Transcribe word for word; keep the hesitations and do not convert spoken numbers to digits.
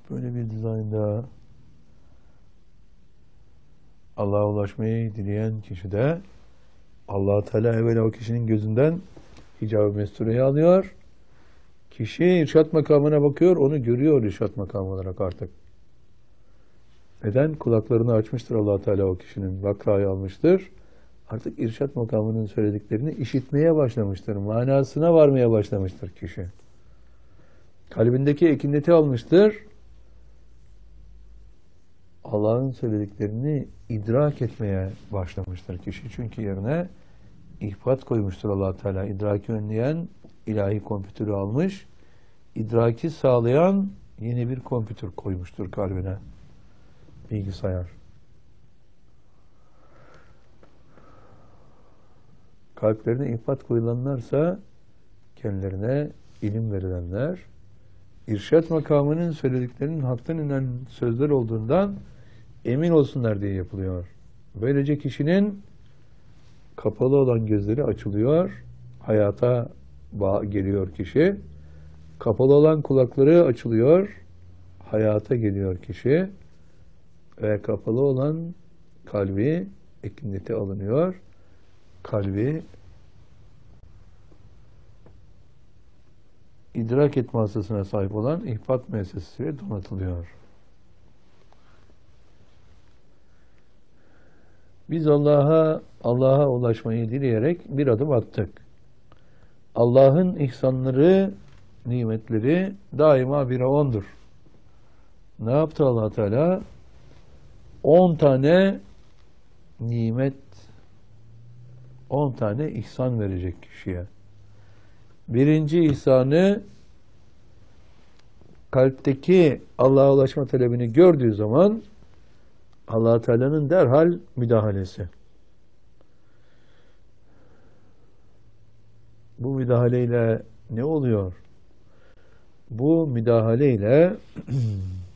Böyle bir dizaynda Allah'a ulaşmayı dileyen kişi de Allah-u Teala evvela o kişinin gözünden hicab-ı mestureyi alıyor. Kişi irşat makamına bakıyor, onu görüyor irşat makamı olarak artık. Neden? Kulaklarını açmıştır Allah-u Teala o kişinin, vakrayı almıştır. Artık irşat makamının söylediklerini işitmeye başlamıştır. Manasına varmaya başlamıştır kişi. Kalbindeki ekineti almıştır. Allah'ın söylediklerini idrak etmeye başlamıştır kişi. Çünkü yerine ihbat koymuştur Allah-u Teala. İdraki önleyen ilahi kompütürü almış. İdraki sağlayan yeni bir kompütür koymuştur kalbine. Bilgisayar. Kalplerine ihbat koyulanlarsa kendilerine ilim verilenler, irşat makamının söylediklerinin haktan inen sözler olduğundan emin olsunlar diye yapılıyor. Böylece kişinin kapalı olan gözleri açılıyor, hayata geliyor kişi. Kapalı olan kulakları açılıyor, hayata geliyor kişi. Ve kapalı olan kalbi ekineti alınıyor. Kalbi idrak etme hastasına sahip olan ihbat müessesesiyle donatılıyor. Biz Allah'a Allah'a ulaşmayı dileyerek bir adım attık. Allah'ın ihsanları, nimetleri daima bire ondur. Ne yaptı Allah Teala? On tane nimet, on tane ihsan verecek kişiye. Birinci ihsanı, kalpteki Allah'a ulaşma talebini gördüğü zaman Allah Teala'nın derhal müdahalesi. Bu müdahaleyle ne oluyor? Bu müdahaleyle